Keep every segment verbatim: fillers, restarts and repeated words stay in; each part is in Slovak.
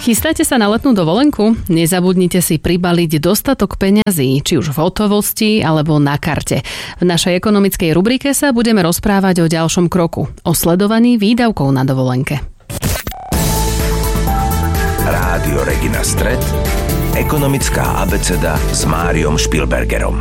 Chystáte sa na letnú dovolenku? Nezabudnite si pribaliť dostatok peňazí, či už v hotovosti alebo na karte. V našej ekonomickej rubrike sa budeme rozprávať o ďalšom kroku, o sledovaní výdavkov na dovolenke. Rádio Regina Stret, ekonomická abeceda s Máriom Špilbergerom.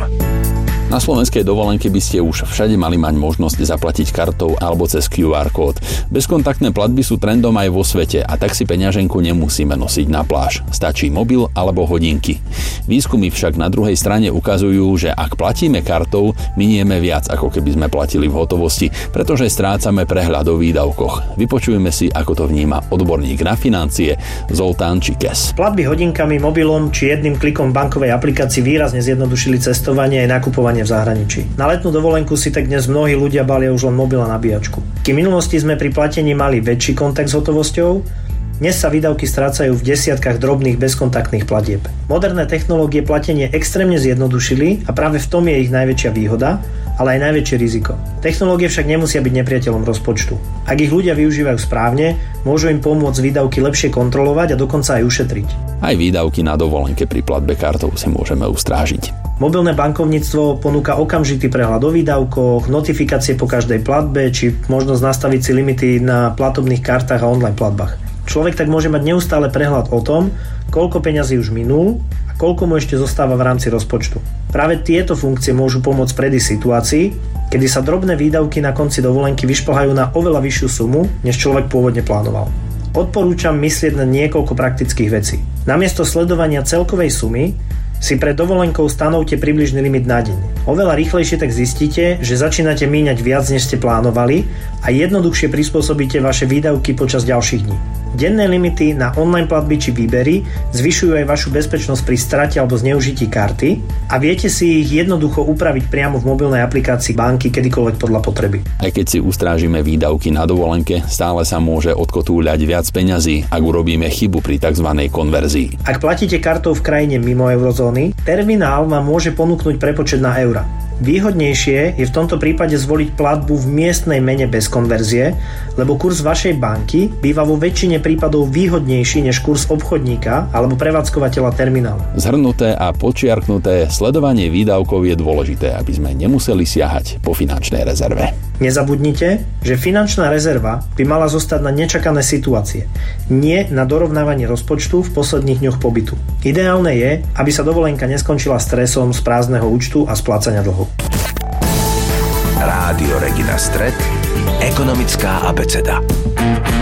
Na slovenskej dovolenke by ste už všade mali mať možnosť zaplatiť kartou alebo cez kjú ár kód. Bezkontaktné platby sú trendom aj vo svete a tak si peňaženku nemusíme nosiť na pláž. Stačí mobil alebo hodinky. Výskumy však na druhej strane ukazujú, že ak platíme kartou, minieme viac, ako keby sme platili v hotovosti, pretože strácame prehľad o výdavkoch. Vypočujeme si, ako to vníma odborník na financie Zoltán Čikes. Platby hodinkami, mobilom či jedným klikom bankovej aplikácii výrazne zjednodušili cestovanie aj nakupovanie v zahraničí. Na letnú dovolenku si tak dnes mnohí ľudia balia už len mobil a nabíjačku. Kým v minulosti sme pri platení mali väčší kontakt s hotovosťou, dnes sa výdavky strácajú v desiatkách drobných bezkontaktných platieb. Moderné technológie platenie extrémne zjednodušili a práve v tom je ich najväčšia výhoda, ale aj najväčšie riziko. Technológie však nemusia byť nepriateľom rozpočtu. Ak ich ľudia využívajú správne, môžu im pomôcť výdavky lepšie kontrolovať a dokonca aj ušetriť. Aj výdavky na dovolenke pri platbe kartou si môžeme ustrážiť. Mobilné bankovníctvo ponúka okamžitý prehľad o výdavkoch, notifikácie po každej platbe či možnosť nastaviť si limity na platobných kartách a online platbách. Človek tak môže mať neustále prehľad o tom, koľko peňazí už minul a koľko mu ešte zostáva v rámci rozpočtu. Práve tieto funkcie môžu pomôcť predísť situácii, kedy sa drobné výdavky na konci dovolenky vyšplhajú na oveľa vyššiu sumu, než človek pôvodne plánoval. Odporúčam myslieť na niekoľko praktických vecí. Namiesto sledovania celkovej sumy si pred dovolenkou stanovte približný limit na deň. Oveľa rýchlejšie tak zistíte, že začínate míňať viac, než ste plánovali a jednoduchšie prispôsobíte vaše výdavky počas ďalších dní. Denné limity na online platby či výbery zvyšujú aj vašu bezpečnosť pri strate alebo zneužití karty a viete si ich jednoducho upraviť priamo v mobilnej aplikácii banky kedykoľvek podľa potreby. Aj keď si ustrážime výdavky na dovolenke, stále sa môže odkotúľať viac peňazí, ak urobíme chybu pri tzv. Konverzii. Ak platíte kartou v krajine mimo eurozóny, terminál vám môže ponúknuť prepočet na eura. Výhodnejšie je v tomto prípade zvoliť platbu v miestnej mene bez konverzie, lebo kurz vašej banky býva vo väčšine prípadov výhodnejší než kurz obchodníka alebo prevádzkovateľa terminálu. Zhrnuté a počiarknuté, sledovanie výdavkov je dôležité, aby sme nemuseli siahať po finančnej rezerve. Nezabudnite, že finančná rezerva by mala zostať na nečakané situácie, nie na dorovnávanie rozpočtu v posledných dňoch pobytu. Ideálne je, aby sa dovolenka neskončila stresom z prázdneho účtu a splácania dlhov. Rádio Regina Stret, ekonomická abeceda.